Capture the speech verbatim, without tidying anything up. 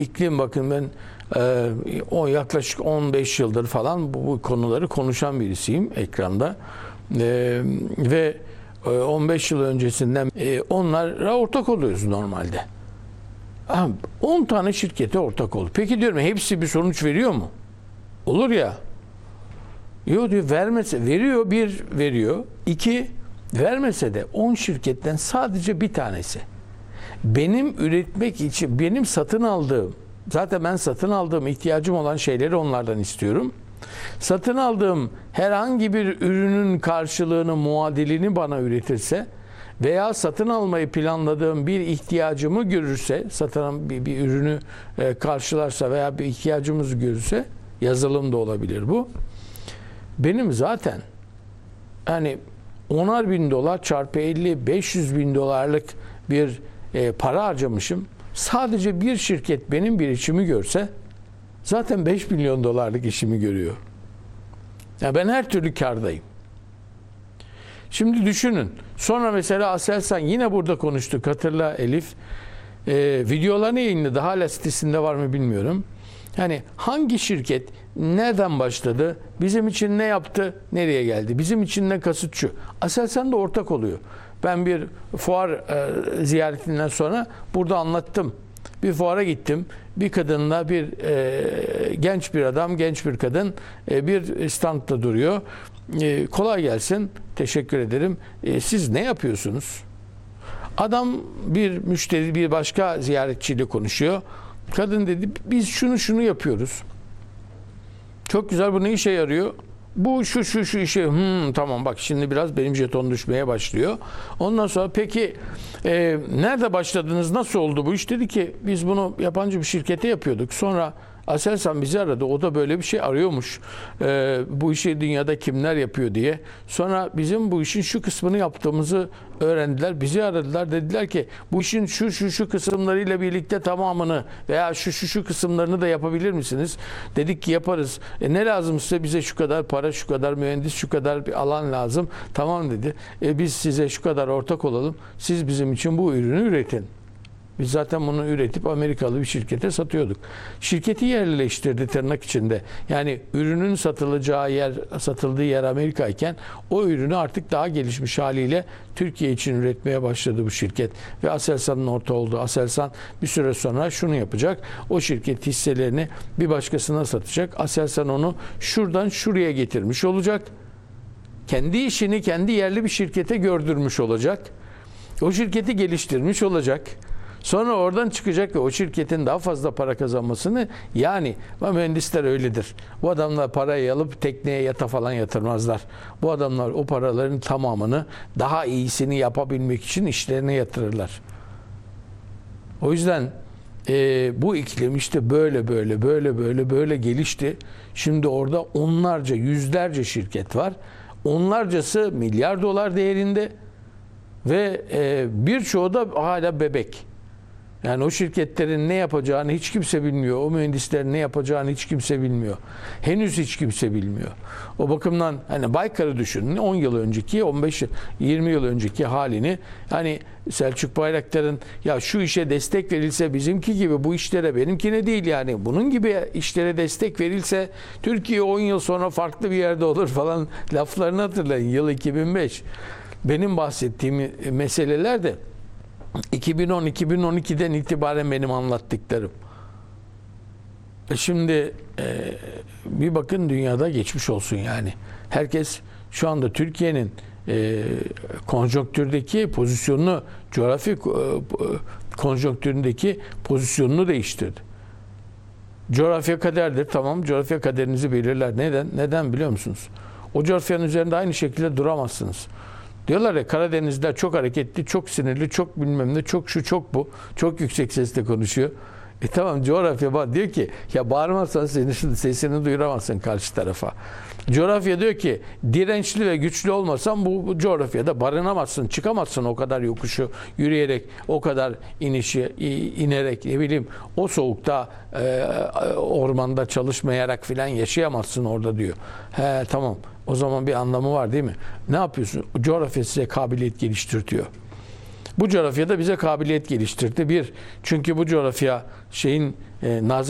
İklim bakın ben e, o yaklaşık on beş yıldır falan bu, bu konuları konuşan birisiyim ekranda. E, ve e, on beş yıl öncesinden e, onlara ortak oluyoruz normalde. on tane şirkete ortak ol. Peki diyorum hepsi bir sonuç veriyor mu? Olur ya. Yok diyor vermese veriyor, bir veriyor. İki vermese de on şirketten sadece bir tanesi. Benim üretmek için, benim satın aldığım, zaten ben satın aldığım, ihtiyacım olan şeyleri onlardan istiyorum. Satın aldığım herhangi bir ürünün karşılığını, muadilini bana üretirse veya satın almayı planladığım bir ihtiyacımı görürse, satılan bir, bir ürünü e, karşılarsa veya bir ihtiyacımızı görürse, yazılım da olabilir bu. Benim zaten hani onar bin dolar çarpı elli, beş yüz bin dolarlık bir e, para harcamışım. Sadece bir şirket benim bir işimi görse zaten beş milyon dolarlık işimi görüyor. Yani ben her türlü kârdayım. Şimdi düşünün. Sonra mesela Aselsan yine burada konuştuk. Hatırla Elif. E, videolarını yayınladı. Hala sitesinde var mı bilmiyorum. Yani hangi şirket nereden başladı? Bizim için ne yaptı? Nereye geldi? Bizim için ne kasıt şu. Aselsan da ortak oluyor. Ben bir fuar e, ziyaretinden sonra burada anlattım. Bir fuara gittim. Bir kadınla bir e, genç bir adam, genç bir kadın e, bir standta duruyor. E, kolay gelsin. Teşekkür ederim. E, siz ne yapıyorsunuz? Adam bir müşteri, bir başka ziyaretçiyle konuşuyor. Kadın dedi biz şunu şunu yapıyoruz. Çok güzel, bu ne işe yarıyor? Bu şu şu şu işe hmm, tamam bak şimdi biraz benim jeton düşmeye başlıyor. Ondan sonra peki e, nerede başladınız, nasıl oldu bu iş? Dedi ki biz bunu yabancı bir şirkete yapıyorduk. Sonra Aselsan bizi aradı. O da böyle bir şey arıyormuş. E, bu işi dünyada kimler yapıyor diye. Sonra bizim bu işin şu kısmını yaptığımızı öğrendiler. Bizi aradılar. Dediler ki bu işin şu şu şu kısımlarıyla birlikte tamamını veya şu şu şu kısımlarını da yapabilir misiniz? Dedik ki yaparız. E, ne lazım size? Bize şu kadar para, şu kadar mühendis, şu kadar bir alan lazım. Tamam dedi. E, biz size şu kadar ortak olalım. Siz bizim için bu ürünü üretin. Biz zaten bunu üretip Amerikalı bir şirkete satıyorduk. Şirketi yerleştirdi tırnak içinde. Yani ürünün satılacağı yer, satıldığı yer Amerika iken o ürünü artık daha gelişmiş haliyle Türkiye için üretmeye başladı bu şirket. Ve Aselsan'ın ortağı oldu. Aselsan bir süre sonra şunu yapacak. O şirket hisselerini bir başkasına satacak. Aselsan onu şuradan şuraya getirmiş olacak. Kendi işini kendi yerli bir şirkete gördürmüş olacak. O şirketi geliştirmiş olacak. Sonra oradan çıkacak ve o şirketin daha fazla para kazanmasını, yani mühendisler öyledir. Bu adamlar parayı alıp tekneye yata falan yatırmazlar. Bu adamlar o paraların tamamını daha iyisini yapabilmek için işlerine yatırırlar. O yüzden e, bu iklim işte böyle böyle böyle böyle böyle gelişti. Şimdi orada onlarca, yüzlerce şirket var. Onlarcası milyar dolar değerinde ve e, birçoğu da hala bebek. Yani o şirketlerin ne yapacağını hiç kimse bilmiyor. O mühendislerin ne yapacağını hiç kimse bilmiyor. Henüz hiç kimse bilmiyor. O bakımdan hani Baykar'ı düşünün. on yıl önceki, on beş yirmi yıl önceki halini, hani Selçuk Bayraktar'ın ya şu işe destek verilse bizimki gibi bu işlere, benimkine değil yani bunun gibi işlere destek verilse Türkiye on yıl sonra farklı bir yerde olur falan laflarını hatırlayın. Yıl iki bin beş. Benim bahsettiğim meseleler de iki bin on iki bin on ikiden itibaren benim anlattıklarım. Şimdi e, bir bakın dünyada geçmiş olsun yani. Herkes şu anda Türkiye'nin e, konjonktürdeki pozisyonunu, coğrafi e, konjonktüründeki pozisyonunu değiştirdi. Coğrafya kaderdir. Tamam, coğrafya kaderinizi belirler. Neden? Neden biliyor musunuz? O coğrafyanın üzerinde aynı şekilde duramazsınız. Diyorlar ya Karadenizler çok hareketli, çok sinirli, çok bilmem ne, çok şu, çok bu. Çok yüksek sesle konuşuyor. E tamam, coğrafya diyor ki ya bağırmazsan senin sesini duyuramazsın karşı tarafa. Coğrafya diyor ki dirençli ve güçlü olmasan bu, bu coğrafyada barınamazsın, çıkamazsın o kadar yokuşu yürüyerek, o kadar inişi inerek, ne bileyim o soğukta e, ormanda çalışmayarak filan yaşayamazsın orada diyor. He tamam, o zaman bir anlamı var değil mi? Ne yapıyorsun? Coğrafya size kabiliyet geliştirtiyor. Bu coğrafyada bize kabiliyet geliştirdi. Bir, çünkü bu coğrafya şeyin e, Nazım